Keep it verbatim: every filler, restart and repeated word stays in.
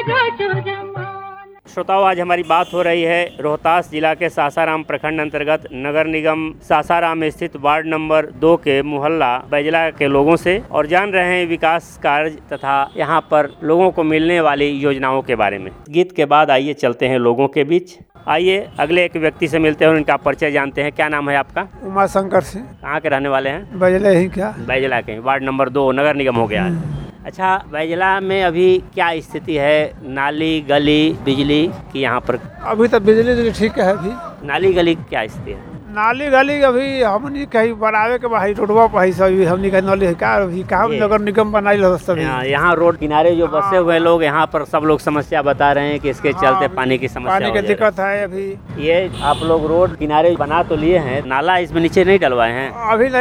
श्रोताओं, आज हमारी बात हो रही है रोहतास जिला के सासाराम प्रखंड अंतर्गत नगर निगम सासाराम स्थित वार्ड नंबर दो के मोहल्ला बैजला के लोगों से और जान रहे हैं विकास कार्य तथा यहाँ पर लोगों को मिलने वाली योजनाओं के बारे में। गीत के बाद आइए चलते हैं लोगों के बीच। आइए अगले एक व्यक्ति से मिलते हैं, उनका परिचय जानते हैं। क्या नाम है आपका? उमा शंकर से। कहाँ के रहने वाले हैं? बैजला ही। क्या बैजला के, वार्ड नंबर दो नगर निगम हो गया है। अच्छा, बैजला में अभी क्या स्थिति है? नाली गली बिजली की यहाँ पर? अभी तो बिजली ठीक है। अभी नाली गली क्या स्थिति है? नाली गली अभी हमनी कहीं बनावे के भाई रोडवा पर सब हमनी कहीं नाली का अभी कहाँ नगर निगम बनाई हो सब। यहाँ यहाँ रोड किनारे जो बसे हुए लोग, यहाँ पर सब लोग समस्या बता रहे हैं कि इसके चलते पानी की समस्या, पानी की दिक्कत है। अभी ये आप लोग रोड किनारे बना तो लिए हैं, नाला इसमें नीचे नहीं डलवाए हैं? अभी नहीं